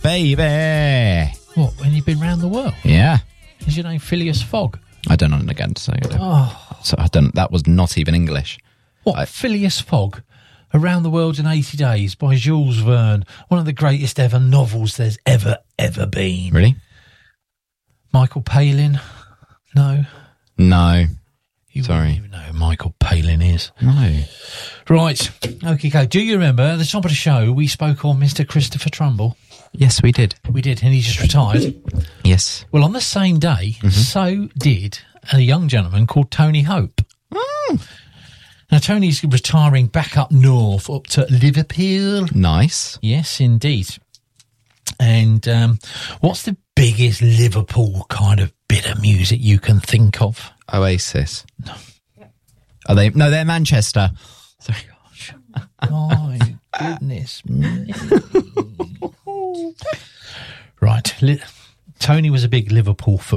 Baby. What, when you've been round the world? Yeah. Is your name Phileas Fogg? I don't know again to say it. Oh. So I don't. That was not even English. What, Phileas Fogg? Around the World in 80 Days by Jules Verne. One of the greatest ever novels there's ever been. Really? Michael Palin? No. No. You Sorry. wouldn't even know who Michael Palin is. No. Right. Okay. Do you remember at the top of the show we spoke on Mr. Christopher Trumbull? Yes, we did. We did, and he just retired. Yes. Well, on the same day, so did a young gentleman called Tony Hope. Now, Tony's retiring back up north, up to Liverpool. Nice. Yes, indeed. And what's the biggest Liverpool kind of bit of music you can think of? Oasis. No. Are they? No, they're Manchester. Sorry, gosh. My goodness me. Right. Tony was a big Liverpool footballer.